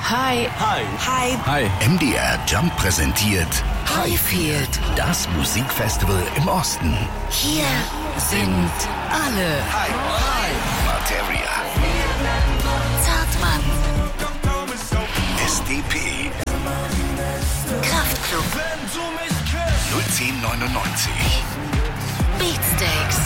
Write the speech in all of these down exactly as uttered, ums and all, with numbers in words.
Hi. Hi. Hi. Hi. M D R Jump präsentiert Highfield, das Musikfestival im Osten. hier sind alle. Hi. Materia, Zartmann, S D P, Kraftklub, null zehn neunundneunzig Beatsteaks,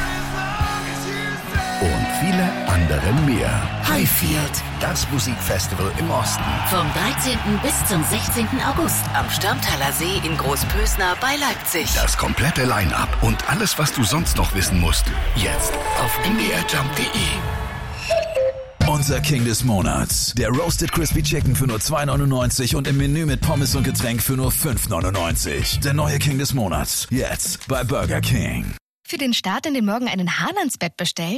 und viele andere mehr. Highfield. Das Musikfestival im Osten. Vom dreizehnten bis zum sechzehnten August am Stammtaler See in Großpösner bei Leipzig. Das komplette Line-Up und alles, was du sonst noch wissen musst. Jetzt auf m d r jump punkt d e. Unser King des Monats. Der Roasted Crispy Chicken für nur zwei neunundneunzig und im Menü mit Pommes und Getränk für nur fünf neunundneunzig. Der neue King des Monats. Jetzt bei Burger King. Für den Start in den Morgen einen Hahn ans Bett bestellen?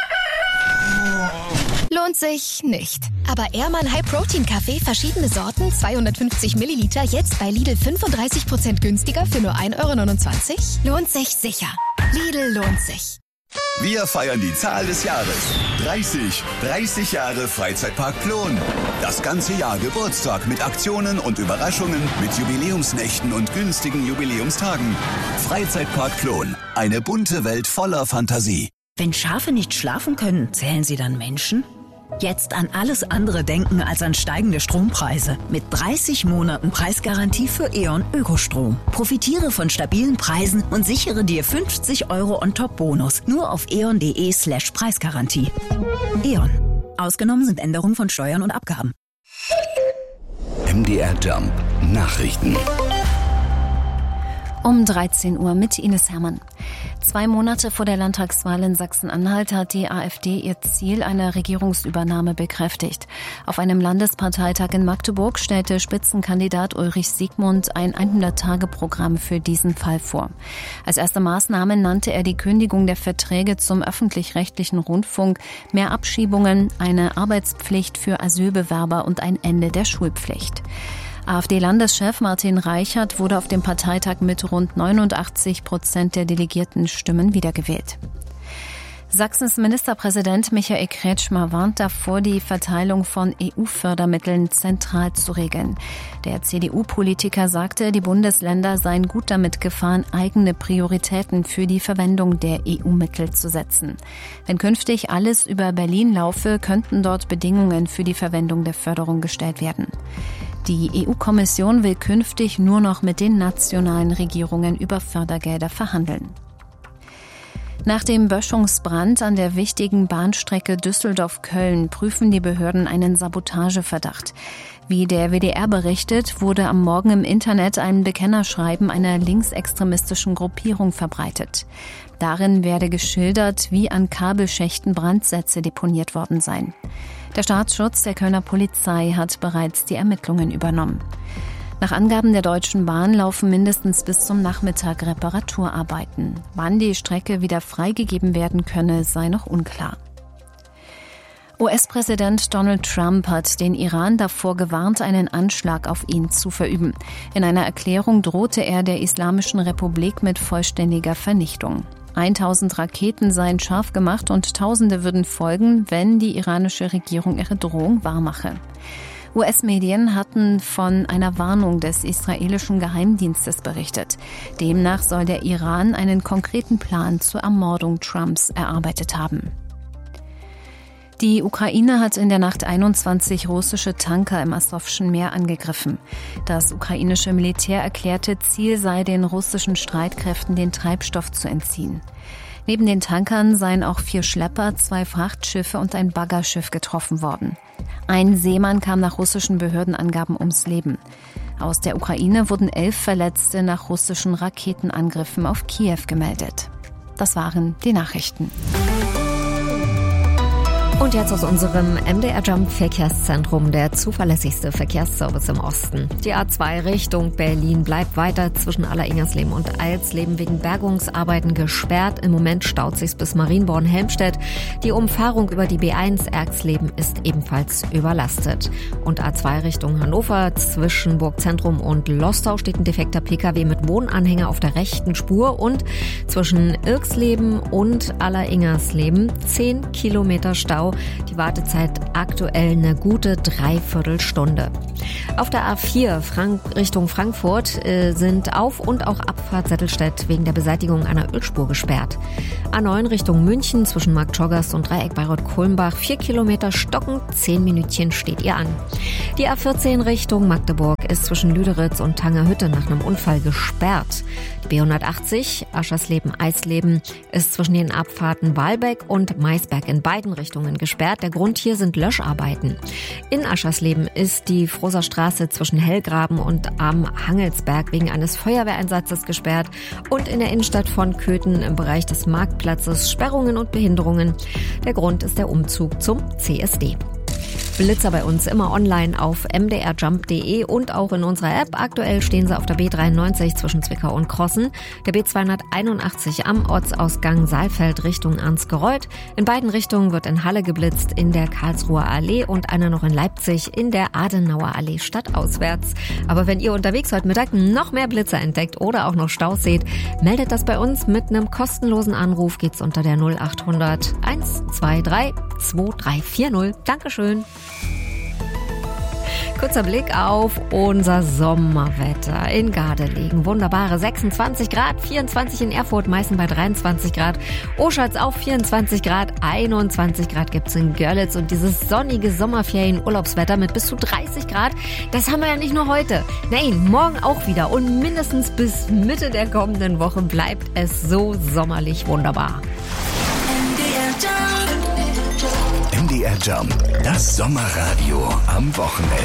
Lohnt sich nicht. Aber Ehrmann High Protein Kaffee, verschiedene Sorten, zweihundertfünfzig Milliliter, jetzt bei Lidl fünfunddreißig Prozent günstiger für nur ein Euro neunundzwanzig? Lohnt sich sicher. Lidl lohnt sich. Wir feiern die Zahl des Jahres. dreißig. dreißig Jahre Freizeitpark Plon. Das ganze Jahr Geburtstag mit Aktionen und Überraschungen, mit Jubiläumsnächten und günstigen Jubiläumstagen. Freizeitpark Plon. Eine bunte Welt voller Fantasie. Wenn Schafe nicht schlafen können, zählen sie dann Menschen? Jetzt an alles andere denken als an steigende Strompreise. Mit dreißig Monaten Preisgarantie für E.ON Ökostrom. Profitiere von stabilen Preisen und sichere dir fünfzig Euro On-Top-Bonus. Nur auf eon.de slash Preisgarantie. E.ON. Ausgenommen sind Änderungen von Steuern und Abgaben. M D R Jump Nachrichten. Um dreizehn Uhr mit Ines Hermann. Zwei Monate vor der Landtagswahl in Sachsen-Anhalt hat die AfD ihr Ziel einer Regierungsübernahme bekräftigt. Auf einem Landesparteitag in Magdeburg stellte Spitzenkandidat Ulrich Siegmund ein hundert-Tage-Programm für diesen Fall vor. Als erste Maßnahme nannte er die Kündigung der Verträge zum öffentlich-rechtlichen Rundfunk, mehr Abschiebungen, eine Arbeitspflicht für Asylbewerber und ein Ende der Schulpflicht. AfD-Landeschef Martin Reichert wurde auf dem Parteitag mit rund neunundachtzig Prozent der delegierten Stimmen wiedergewählt. Sachsens Ministerpräsident Michael Kretschmer warnt davor, die Verteilung von E U-Fördermitteln zentral zu regeln. Der C D U-Politiker sagte, die Bundesländer seien gut damit gefahren, eigene Prioritäten für die Verwendung der E U-Mittel zu setzen. Wenn künftig alles über Berlin laufe, könnten dort Bedingungen für die Verwendung der Förderung gestellt werden. Die E U-Kommission will künftig nur noch mit den nationalen Regierungen über Fördergelder verhandeln. Nach dem Böschungsbrand an der wichtigen Bahnstrecke Düsseldorf-Köln prüfen die Behörden einen Sabotageverdacht. Wie der W D R berichtet, wurde am Morgen im Internet ein Bekennerschreiben einer linksextremistischen Gruppierung verbreitet. Darin werde geschildert, wie an Kabelschächten Brandsätze deponiert worden seien. Der Staatsschutz der Kölner Polizei hat bereits die Ermittlungen übernommen. Nach Angaben der Deutschen Bahn laufen mindestens bis zum Nachmittag Reparaturarbeiten. Wann die Strecke wieder freigegeben werden könne, sei noch unklar. U S-Präsident Donald Trump hat den Iran davor gewarnt, einen Anschlag auf ihn zu verüben. In einer Erklärung drohte er der Islamischen Republik mit vollständiger Vernichtung. tausend Raketen seien scharf gemacht und Tausende würden folgen, wenn die iranische Regierung ihre Drohung wahrmache. U S-Medien hatten von einer Warnung des israelischen Geheimdienstes berichtet. Demnach soll der Iran einen konkreten Plan zur Ermordung Trumps erarbeitet haben. Die Ukraine hat in der Nacht einundzwanzig russische Tanker im Asowschen Meer angegriffen. Das ukrainische Militär erklärte, Ziel sei, den russischen Streitkräften den Treibstoff zu entziehen. Neben den Tankern seien auch vier Schlepper, zwei Frachtschiffe und ein Baggerschiff getroffen worden. Ein Seemann kam nach russischen Behördenangaben ums Leben. Aus der Ukraine wurden elf Verletzte nach russischen Raketenangriffen auf Kiew gemeldet. Das waren die Nachrichten. Und jetzt aus unserem M D R Jump Verkehrszentrum, der zuverlässigste Verkehrsservice im Osten. Die A zwei Richtung Berlin bleibt weiter zwischen Alleringers und Eilsleben wegen Bergungsarbeiten gesperrt. Im Moment staut sich's bis Marienborn-Helmstedt. Die Umfahrung über die B eins Erxleben ist ebenfalls überlastet. Und A zwei Richtung Hannover zwischen Burgzentrum und Lostau steht ein defekter Pkw mit Wohnanhänger auf der rechten Spur und zwischen Irxleben und Alleringersleben zehn Kilometer Stau Stau. Die Wartezeit aktuell eine gute Dreiviertelstunde. Auf der A vier Frank- Richtung Frankfurt äh, sind Auf- und auch Abfahrt Zettelstedt wegen der Beseitigung einer Ölspur gesperrt. A neun Richtung München zwischen Marktschorgast und Dreieck Bayreuth-Kulmbach. Vier Kilometer stocken, zehn Minütchen steht ihr an. Die A vierzehn Richtung Magdeburg ist zwischen Lüderitz und Tangerhütte nach einem Unfall gesperrt. Die B hundertachtzig Aschersleben-Eisleben ist zwischen den Abfahrten Wahlbeck und Maisberg in beiden Richtungen gesperrt. Der Grund hier sind Löscharbeiten. In Aschersleben ist die Frohser Straße zwischen Hellgraben und am Hangelsberg wegen eines Feuerwehreinsatzes gesperrt und in der Innenstadt von Köthen im Bereich des Marktplatzes Sperrungen und Behinderungen. Der Grund ist der Umzug zum C S D. Blitzer bei uns immer online auf m d r jump punkt d e und auch in unserer App. Aktuell stehen sie auf der B dreiundneunzig zwischen Zwickau und Krossen, der B zweihunderteinundachtzig am Ortsausgang Saalfeld Richtung Arnsgereuth. In beiden Richtungen wird in Halle geblitzt, in der Karlsruher Allee und einer noch in Leipzig in der Adenauer Allee stadtauswärts. Aber wenn ihr unterwegs heute Mittag noch mehr Blitzer entdeckt oder auch noch Staus seht, meldet das bei uns mit einem kostenlosen Anruf. Geht's unter der null achthundert eins zwei drei zwei drei vier null. Dankeschön. Kurzer Blick auf unser Sommerwetter in Gardelegen. Wunderbare sechsundzwanzig Grad, vierundzwanzig in Erfurt, Meißen bei dreiundzwanzig Grad, Oschatz auch vierundzwanzig Grad, einundzwanzig Grad gibt's in Görlitz und dieses sonnige Sommerferien-Urlaubswetter mit bis zu dreißig Grad, das haben wir ja nicht nur heute. Nein, morgen auch wieder und mindestens bis Mitte der kommenden Woche bleibt es so sommerlich wunderbar. M D R Jump, das Sommerradio am Wochenende.